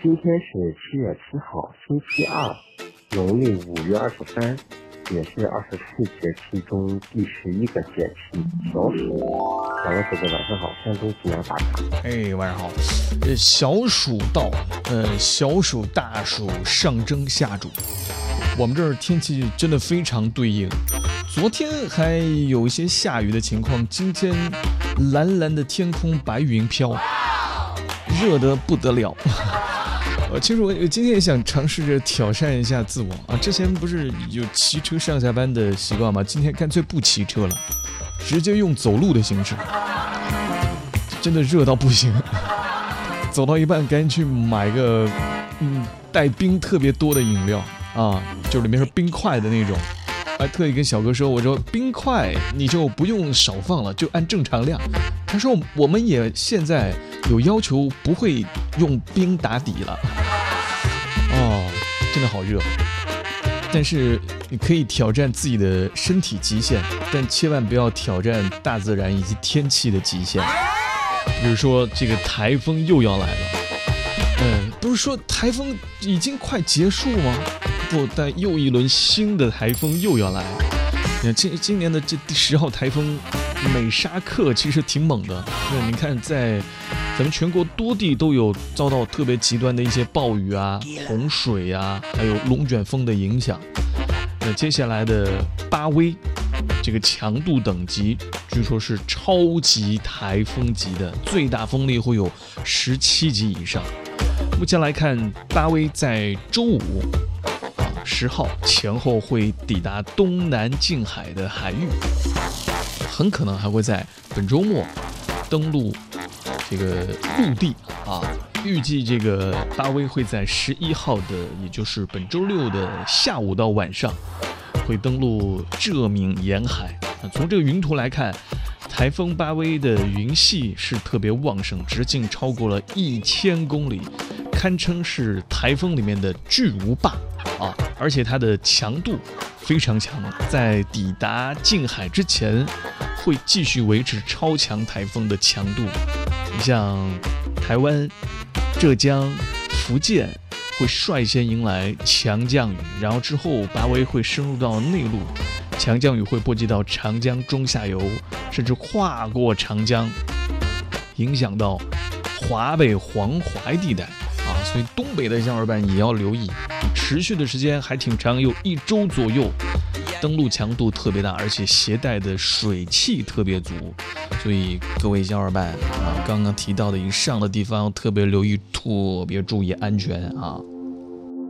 今天是7月7号，星期二，农历5月23，也是24节气中第11个节气小暑。两位哥哥晚上好，山东济阳打卡。 晚上好。小暑到，小暑、大暑上蒸下煮，我们这儿天气真的非常对应。昨天还有一些下雨的情况，今天蓝蓝的天空，白云飘，热得不得了。其实我今天也想尝试着挑战一下自我啊！之前不是有骑车上下班的习惯吗？今天干脆不骑车了，直接用走路的形式。真的热到不行，走到一半赶紧去买个带冰特别多的饮料啊，就里面是冰块的那种。还特意跟小哥说，我说冰块你就不用少放了，就按正常量。他说我们也现在有要求，不会用冰打底了。真的好热。但是你可以挑战自己的身体极限，但千万不要挑战大自然以及天气的极限。比如说这个台风又要来了，不是说台风已经快结束吗？不，但又一轮新的台风又要来了。今年的这第10号台风美沙克其实挺猛的，你看在咱们全国多地都有遭到特别极端的一些暴雨啊、洪水啊，还有龙卷风的影响。接下来的巴威这个强度等级据说是超级台风级的，最大风力会有17级以上。目前来看，巴威在周五10号前后会抵达东南近海的海域，很可能还会在本周末登陆这个陆地啊。预计这个巴威会在11号的，也就是本周六的下午到晚上，会登陆浙闽沿海。从这个云图来看，台风巴威的云系是特别旺盛，直径超过了1000公里，堪称是台风里面的巨无霸啊！而且它的强度非常强，在抵达近海之前，会继续维持超强台风的强度。你像台湾、浙江、福建会率先迎来强降雨，然后之后巴威会深入到内陆，强降雨会波及到长江中下游，甚至跨过长江，影响到华北黄淮地带啊。所以东北的小伙伴也要留意，持续的时间还挺长，有1周左右。登陆强度特别大，而且携带的水汽特别足，所以各位小伙伴啊，刚刚提到的以上的地方特别留意，特别注意安全啊。